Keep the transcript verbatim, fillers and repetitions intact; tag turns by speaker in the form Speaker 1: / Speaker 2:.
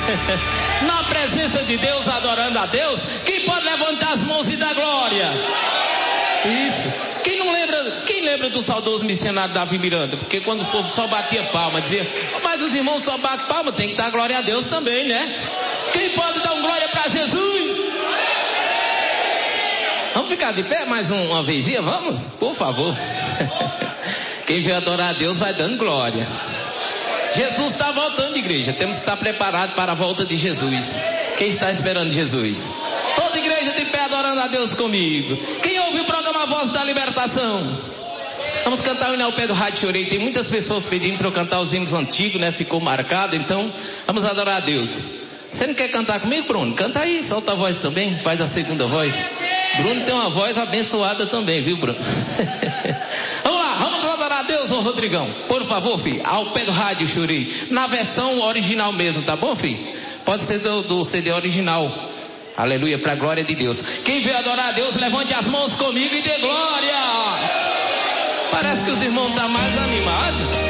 Speaker 1: Na presença de Deus, adorando a Deus, quem pode levantar as mãos e dar glória? Isso. Quem não lembra, quem lembra do saudoso missionário Davi Miranda? Porque quando o povo só batia palma, dizia, mas os irmãos só batem palma, tem que dar glória a Deus também, né? Quem pode dar um glória para Jesus? Vamos ficar de pé mais um, uma vezinha, vamos? Por favor. Quem veio adorar a Deus vai dando glória. Jesus está voltando, igreja. Temos que estar preparados para a volta de Jesus. Quem está esperando Jesus? Toda igreja de pé adorando a Deus comigo. Quem ouve o programa Voz da Libertação? Vamos cantar o hino ao pé do rádio Chorei. Tem muitas pessoas pedindo para eu cantar os hinos antigos, né? Ficou marcado, então vamos adorar a Deus. Você não quer cantar comigo, Bruno? Canta aí, solta a voz também, faz a segunda voz. Bruno tem uma voz abençoada também, viu, Bruno? Vamos lá, vamos adorar a Deus, ô Rodrigão. Por favor, filho, ao pé do rádio Chorei. Na versão original mesmo, tá bom, filho? Pode ser do, do C D original. Aleluia, para a glória de Deus. Quem veio adorar a Deus, levante as mãos comigo e dê glória. Parece que os irmãos estão mais animados.